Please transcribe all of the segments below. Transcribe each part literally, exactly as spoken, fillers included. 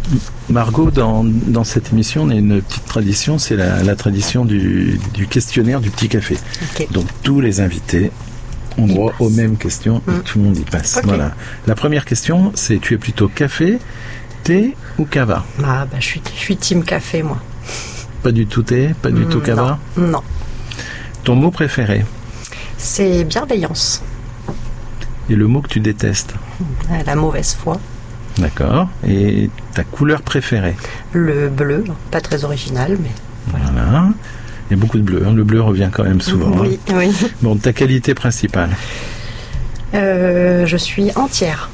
Margot, dans, dans cette émission, on a une petite tradition, c'est la, la tradition du, du questionnaire du petit café. Okay. Donc tous les invités ont droit aux mêmes questions et mmh. tout le monde y passe. Okay. Voilà. La première question, c'est tu es plutôt café, thé ou cava? Ah bah je suis, je suis team café moi. Pas du tout thé, pas du mmh, tout cava? Non, non. Ton mot préféré? C'est bienveillance. Et le mot que tu détestes? La mauvaise foi. D'accord. Et ta couleur préférée? Le bleu, pas très original, mais voilà. voilà. Il y a beaucoup de bleu. Hein. Le bleu revient quand même souvent. Oui, hein. oui. Bon, ta qualité principale? euh, Je suis entière.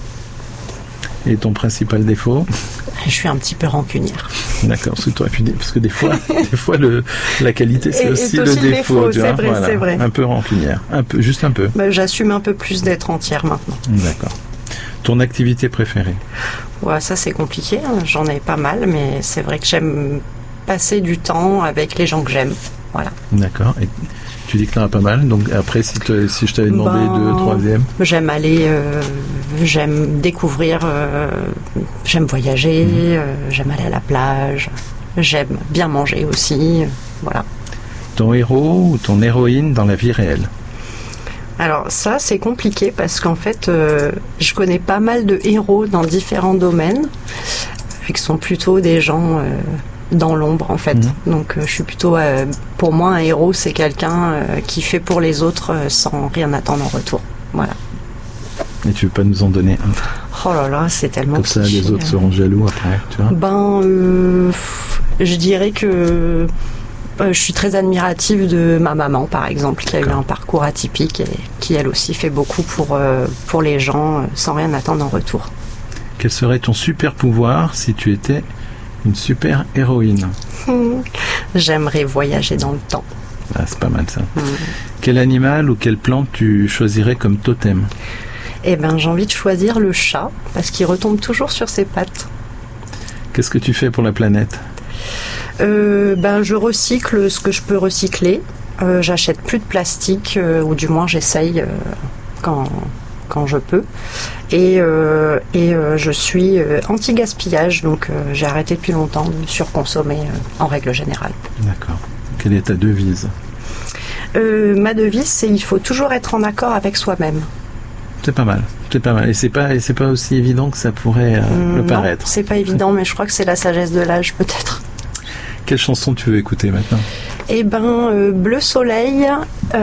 Et ton principal défaut? Je suis un petit peu rancunière. D'accord, parce que, toi, parce que des fois, des fois le, la qualité c'est aussi, aussi le défaut. défaut c'est vrai, voilà. c'est vrai. Un peu rancunière, un peu, juste un peu. Bah, j'assume un peu plus d'être entière maintenant. D'accord. Ton activité préférée? Ouais, ça c'est compliqué, hein. J'en ai pas mal, mais c'est vrai que j'aime passer du temps avec les gens que j'aime. Voilà. D'accord. Et tu dis que tu en as pas mal, donc après si, te, si je t'avais demandé ben, deux, troisième? J'aime aller, euh, j'aime découvrir, euh, j'aime voyager, mmh. euh, j'aime aller à la plage, j'aime bien manger aussi, euh, voilà. Ton héros ou ton héroïne dans la vie réelle? Alors ça c'est compliqué parce qu'en fait euh, je connais pas mal de héros dans différents domaines qui sont plutôt des gens euh, dans l'ombre en fait. Mmh. Donc euh, je suis plutôt euh, pour moi un héros c'est quelqu'un euh, qui fait pour les autres euh, sans rien attendre en retour. Voilà. Et tu veux pas nous en donner un? Oh là là, c'est tellement comme ça cliché, les autres euh... seront jaloux après, tu vois? Ben euh, je dirais que Euh, je suis très admirative de ma maman, par exemple, qui a eu un parcours atypique et qui, elle aussi, fait beaucoup pour, euh, pour les gens euh, sans rien attendre en retour. Quel serait ton super pouvoir si tu étais une super héroïne? mmh. J'aimerais voyager dans le temps. Ah, c'est pas mal ça. Mmh. Quel animal ou quelle plante tu choisirais comme totem? Eh ben, j'ai envie de choisir le chat, parce qu'il retombe toujours sur ses pattes. Qu'est-ce que tu fais pour la planète? Euh, ben, je recycle ce que je peux recycler. Euh, j'achète plus de plastique, euh, ou du moins j'essaye euh, quand, quand je peux. Et, euh, et euh, je suis euh, anti-gaspillage, donc euh, j'ai arrêté depuis longtemps de surconsommer euh, en règle générale. D'accord. Quelle est ta devise? euh, Ma devise, c'est il faut toujours être en accord avec soi-même. C'est pas mal, c'est pas mal. Et c'est pas, et c'est pas aussi évident que ça pourrait euh, mmh, le paraître. Non, c'est pas évident, mais je crois que c'est la sagesse de l'âge, peut-être. Quelle chanson tu veux écouter maintenant? Eh ben, euh, Bleu Soleil. Euh